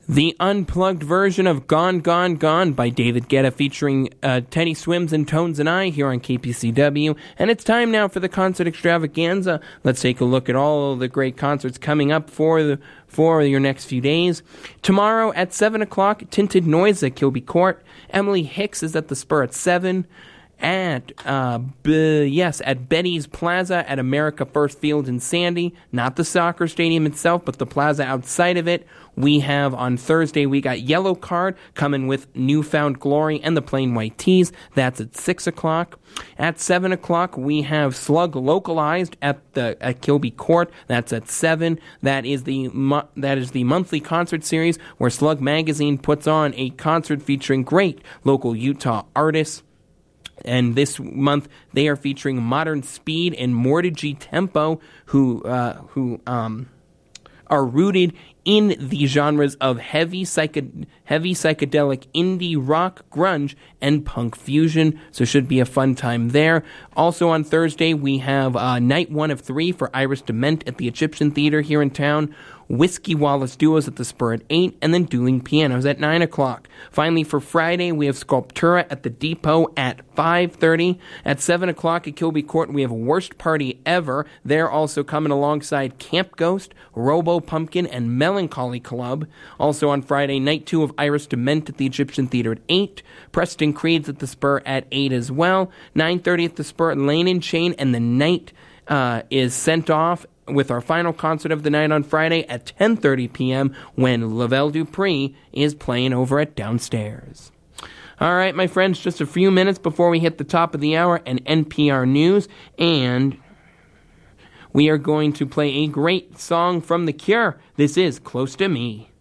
The unplugged version of Gone, Gone, Gone by David Guetta featuring Teddy Swims and Tones and I here on KPCW. And it's time now for the concert extravaganza. Let's take a look at all of the great concerts coming up for your next few days. Tomorrow at 7 o'clock, Tinted Noise at Kilby Court. Emily Hicks is at the Spur at 7. At Betty's Plaza at America First Field in Sandy. Not the soccer stadium itself, but the plaza outside of it. We have on Thursday, we got Yellow Card coming with Newfound Glory and the Plain White Tees. That's at 6 o'clock. At 7 o'clock, we have Slug Localized at Kilby Court. That's at 7. That is the monthly concert series where Slug Magazine puts on a concert featuring great local Utah artists. And this month, they are featuring Modern Speed and Mortgagee Tempo, who are rooted in the genres of heavy psychedelic indie rock, grunge, and punk fusion. So should be a fun time there. Also on Thursday, we have night 1 of 3 for Iris Dement at the Egyptian Theater here in town. Whiskey Wallace Duos at the Spur at 8, and then Dueling Pianos at 9 o'clock. Finally, for Friday, we have Sculptura at the Depot at 5:30. At 7 o'clock at Kilby Court, we have Worst Party Ever. They're also coming alongside Camp Ghost, Robo Pumpkin, and Melancholy Club. Also on Friday, night 2 of Iris Dement at the Egyptian Theater at 8. Preston Creed's at the Spur at 8 as well. 9:30 at the Spur at Lane and Chain, and the night is sent off with our final concert of the night on Friday at 10:30 p.m. when Lavelle Dupree is playing over at Downstairs. All right, my friends, just a few minutes before we hit the top of the hour and NPR News, and we are going to play a great song from The Cure. This is Close to Me.